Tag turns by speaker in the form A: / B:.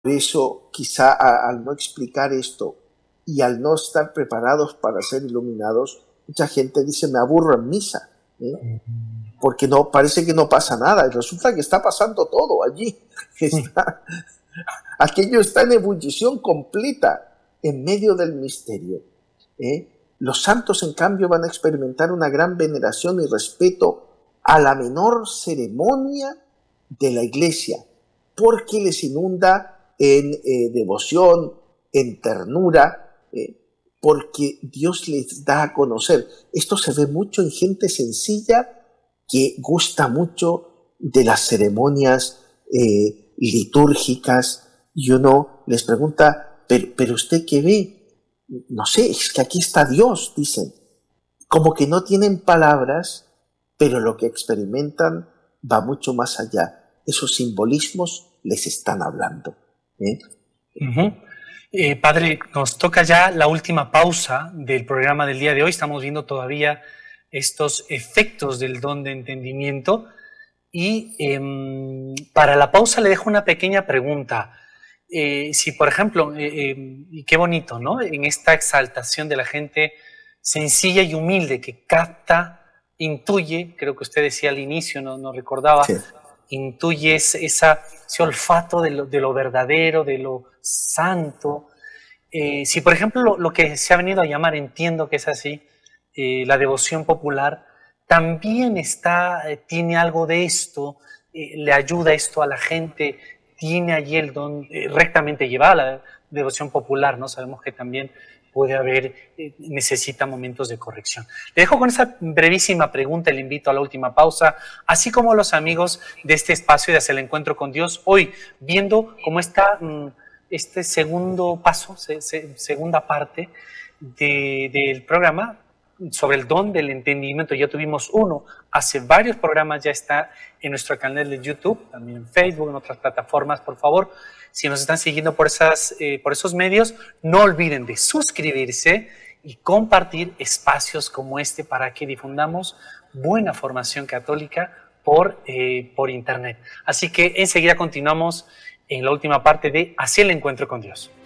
A: Por eso, quizá al no explicar esto y al no estar preparados para ser iluminados, mucha gente dice, me aburro en misa, porque no, parece que no pasa nada, y resulta que está pasando todo allí. Aquello está en ebullición completa en medio del misterio. Los santos, en cambio, van a experimentar una gran veneración y respeto a la menor ceremonia de la Iglesia, porque les inunda en devoción, en ternura, porque Dios les da a conocer. Esto se ve mucho en gente sencilla que gusta mucho de las ceremonias litúrgicas, y uno les pregunta, ¿pero usted qué ve? No sé, es que aquí está Dios, dicen. Como que no tienen palabras, pero lo que experimentan va mucho más allá. Esos simbolismos les están hablando.
B: Padre, nos toca ya la última pausa del programa del día de hoy. Estamos viendo todavía estos efectos del don de entendimiento. Y para la pausa le dejo una pequeña pregunta. Si, por ejemplo, y qué bonito, ¿no? En esta exaltación de la gente sencilla y humilde que capta, intuye, creo que usted decía al inicio, no recordaba, sí, intuye ese olfato de lo verdadero, de lo santo. Si, por ejemplo, lo que se ha venido a llamar, entiendo que es así, la devoción popular, también tiene algo de esto, le ayuda esto a la gente, tiene allí el don rectamente llevado a la devoción popular, ¿no? Sabemos que también puede haber, necesita momentos de corrección. Le dejo con esa brevísima pregunta, le invito a la última pausa, así como a los amigos de este espacio de Hacia el Encuentro con Dios, hoy viendo cómo está este segundo paso, segunda parte del programa, sobre el don del entendimiento. Ya tuvimos uno, hace varios programas, ya está en nuestro canal de YouTube, también en Facebook, en otras plataformas. Por favor, si nos están siguiendo por esos medios, no olviden de suscribirse y compartir espacios como este para que difundamos buena formación católica por internet. Así que enseguida continuamos en la última parte de Hacia el Encuentro con Dios.